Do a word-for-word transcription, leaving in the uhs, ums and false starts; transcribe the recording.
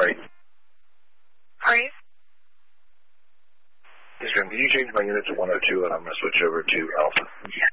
right. Praise. Yes, ma'am. Can you change my unit to one oh two and I'm going to switch over to Alpha?